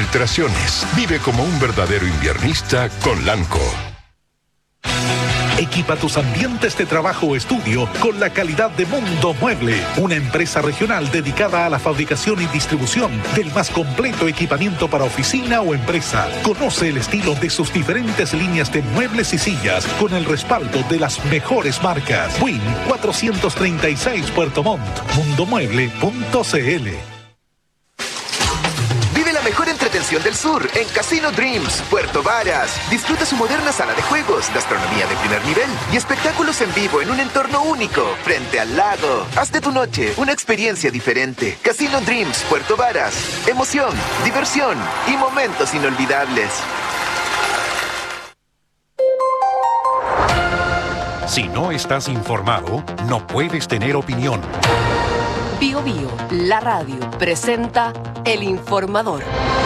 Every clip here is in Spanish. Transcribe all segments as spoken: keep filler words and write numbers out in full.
Filtraciones. Vive como un verdadero inviernista con Lanco. Equipa tus ambientes de trabajo o estudio con la calidad de Mundo Mueble, una empresa regional dedicada a la fabricación y distribución del más completo equipamiento para oficina o empresa. Conoce el estilo de sus diferentes líneas de muebles y sillas con el respaldo de las mejores marcas. Win cuatrocientos treinta y seis Puerto Montt, mundomueble punto cl. Mejor entretención del sur en Casino Dreams, Puerto Varas. Disfruta su moderna sala de juegos, gastronomía de primer nivel y espectáculos en vivo en un entorno único, frente al lago. Haz de tu noche una experiencia diferente. Casino Dreams, Puerto Varas. Emoción, diversión y momentos inolvidables. Si no estás informado, no puedes tener opinión. Bio Bio, la radio, presenta El Informador.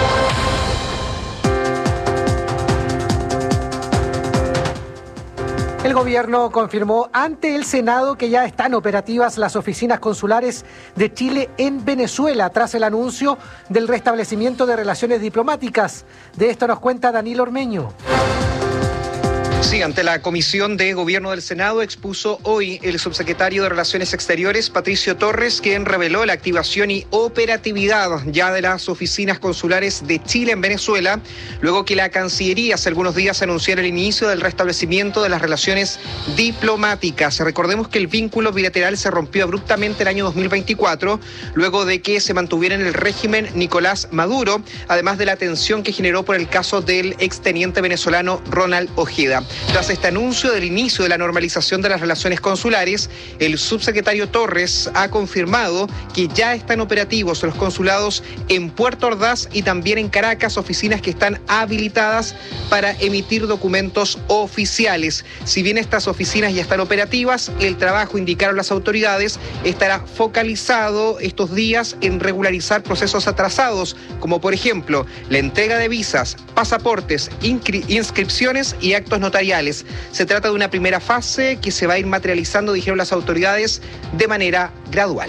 El gobierno confirmó ante el Senado que ya están operativas las oficinas consulares de Chile en Venezuela tras el anuncio del restablecimiento de relaciones diplomáticas. De esto nos cuenta Daniel Ormeño. Sí, ante la Comisión de Gobierno del Senado expuso hoy el subsecretario de Relaciones Exteriores, Patricio Torres, quien reveló la activación y operatividad ya de las oficinas consulares de Chile en Venezuela, luego que la Cancillería hace algunos días anunciara el inicio del restablecimiento de las relaciones diplomáticas. Recordemos que el vínculo bilateral se rompió abruptamente el año dos mil veinticuatro, luego de que se mantuviera en el régimen Nicolás Maduro, además de la tensión que generó por el caso del exteniente venezolano Ronald Ojeda. Tras este anuncio del inicio de la normalización de las relaciones consulares, el subsecretario Torres ha confirmado que ya están operativos los consulados en Puerto Ordaz y también en Caracas, oficinas que están habilitadas para emitir documentos oficiales. Si bien estas oficinas ya están operativas, el trabajo, indicaron las autoridades, estará focalizado estos días en regularizar procesos atrasados, como por ejemplo la entrega de visas, pasaportes, inscri- inscripciones y actos notariales. Se trata de una primera fase que se va a ir materializando, dijeron las autoridades, de manera gradual.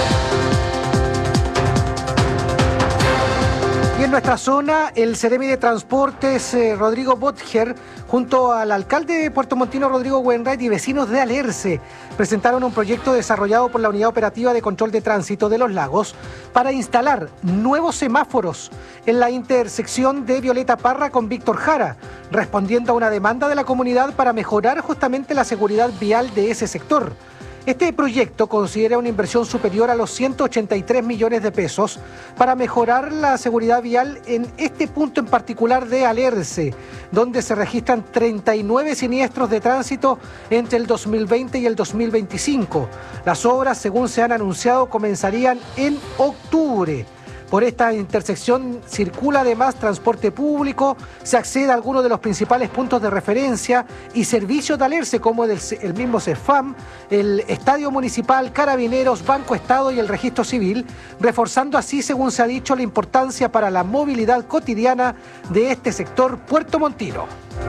Y en nuestra zona, el Seremi de Transportes, eh, Rodrigo Botger, junto al alcalde puertomontino Rodrigo Wainwright y vecinos de Alerce, presentaron un proyecto desarrollado por la Unidad Operativa de Control de Tránsito de los Lagos para instalar nuevos semáforos en la intersección de Violeta Parra con Víctor Jara, respondiendo a una demanda de la comunidad para mejorar justamente la seguridad vial de ese sector. Este proyecto considera una inversión superior a los ciento ochenta y tres millones de pesos para mejorar la seguridad vial en este punto en particular de Alerce, donde se registran treinta y nueve siniestros de tránsito entre el dos mil veinte y el dos mil veinticinco. Las obras, según se han anunciado, comenzarían en octubre. Por esta intersección circula además transporte público, se accede a algunos de los principales puntos de referencia y servicios de Alerce como el, el mismo CEFAM, el Estadio Municipal, Carabineros, Banco Estado y el Registro Civil, reforzando así, según se ha dicho, la importancia para la movilidad cotidiana de este sector puertomontino.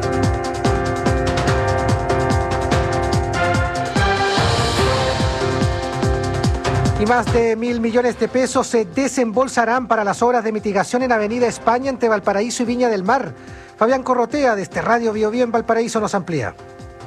Y más de mil millones de pesos se desembolsarán para las obras de mitigación en Avenida España entre Valparaíso y Viña del Mar. Fabián Corrotea, desde Radio Bio Bio en Valparaíso, nos amplía.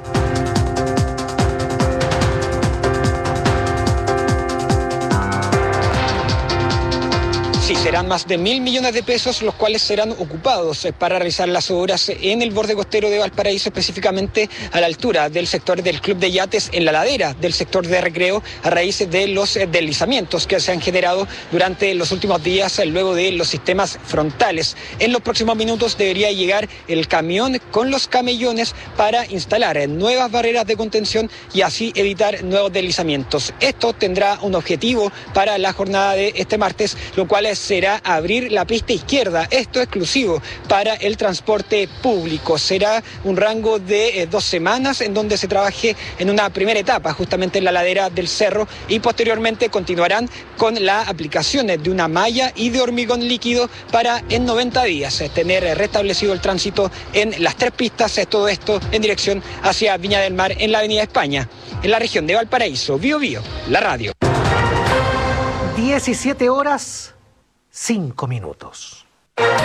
Sí, serán más de mil millones de pesos los cuales serán ocupados para realizar las obras en el borde costero de Valparaíso, específicamente a la altura del sector del Club de Yates, en la ladera del sector de recreo, a raíz de los deslizamientos que se han generado durante los últimos días luego de los sistemas frontales. En los próximos minutos debería llegar el camión con los camellones para instalar nuevas barreras de contención y así evitar nuevos deslizamientos. Esto tendrá un objetivo para la jornada de este martes, lo cual es será abrir la pista izquierda, esto exclusivo para el transporte público. Será un rango de eh, dos semanas en donde se trabaje en una primera etapa justamente en la ladera del cerro y posteriormente continuarán con la aplicación de una malla y de hormigón líquido para en noventa días eh, tener eh, restablecido el tránsito en las tres pistas, eh, todo esto en dirección hacia Viña del Mar en la Avenida España, en la región de Valparaíso. Bio Bio, la radio. diecisiete horas, cinco minutos.